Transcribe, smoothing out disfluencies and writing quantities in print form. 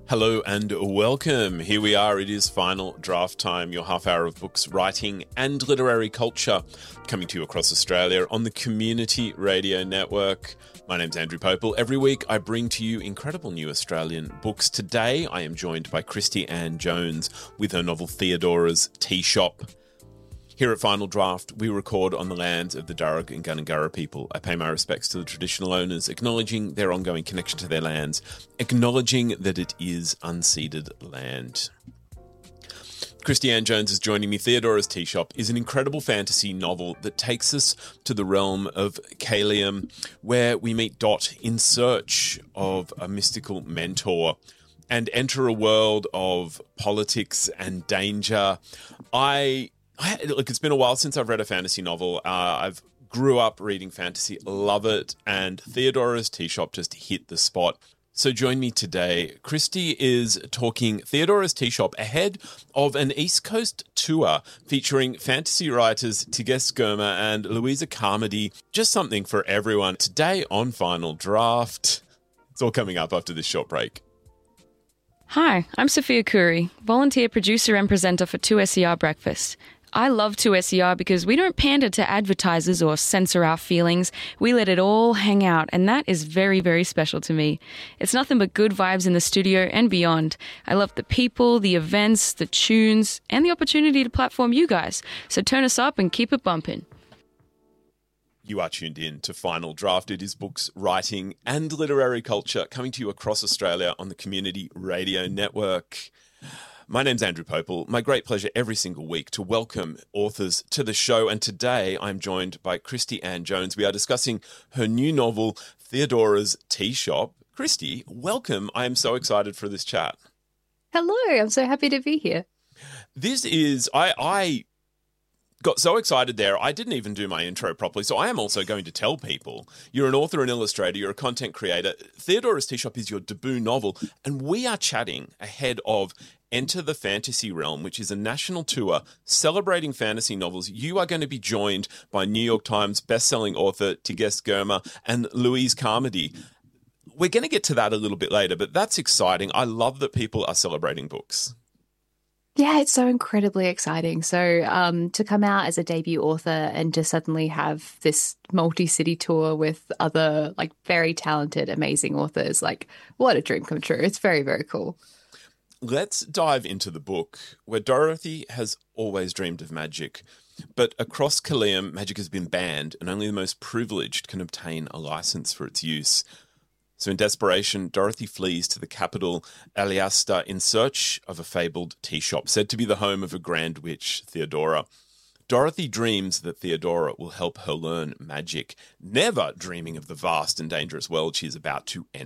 Hello and welcome. Here we are. It is final draft time, your half hour of books, writing and literary culture coming to you across Australia on the Community Radio Network. My name's Andrew Popel. Every week I bring to you incredible new Australian books. Today I am joined by Christie-Anne Jones with her novel Theodora's Tea Shop. Here at Final Draft, we record on the lands of the Darug and Gundungurra people. I pay my respects to the traditional owners, acknowledging their ongoing connection to their lands, acknowledging that it is unceded land. Christie-Anne Jones is joining me. Theodora's Tea Shop is an incredible fantasy novel that takes us to the realm of Caelum, where we meet Dot in search of a mystical mentor and enter a world of politics and danger. Look, it's been a while since I've read a fantasy novel. I've grew up reading fantasy, love it, and Theodora's Tea Shop just hit the spot. So join me today. Christie is talking Theodora's Tea Shop ahead of an East Coast tour featuring fantasy writers Tigges Germer and Louisa Carmody. Just something for everyone. Today on Final Draft. It's all coming up after this short break. Hi, I'm Sophia Khoury, volunteer producer and presenter for 2SER Breakfast. I love 2SER because we don't pander to advertisers or censor our feelings. We let it all hang out, and that is very, very special to me. It's nothing but good vibes in the studio and beyond. I love the people, the events, the tunes, and the opportunity to platform you guys. So turn us up and keep it bumping. You are tuned in to Final Draft. It is books, writing, and literary culture coming to you across Australia on the Community Radio Network. My name's Andrew Popel. My great pleasure every single week to welcome authors to the show. And today I'm joined by Christie-Anne Jones. We are discussing her new novel, Theodora's Tea Shop. Christie, welcome. I am so excited for this chat. Hello. I'm so happy to be here. This is, I got so excited there, I didn't even do my intro properly. So I am also going to tell people, you're an author and illustrator, you're a content creator. Theodora's Tea Shop is your debut novel, and we are chatting ahead of Enter the Fantasy Realm, which is a national tour celebrating fantasy novels. You are going to be joined by New York Times bestselling author Tigges Germer and Louisa Carmody. We're going to get to that a little bit later, but that's exciting. I love that people are celebrating books. Yeah, it's so incredibly exciting. So to come out as a debut author and to suddenly have this multi-city tour with other very talented, amazing authors, what a dream come true. It's very, very cool. Let's dive into the book, where Dorothy has always dreamed of magic, but across Caelum, magic has been banned and only the most privileged can obtain a license for its use. So in desperation, Dorothy flees to the capital, Aliasta, in search of a fabled tea shop, said to be the home of a grand witch, Theodora. Dorothy dreams that Theodora will help her learn magic, never dreaming of the vast and dangerous world she is about to enter.